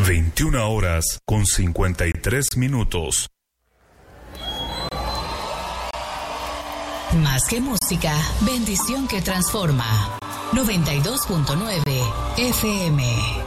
21:53. Más que música, bendición que transforma. 92.9 FM.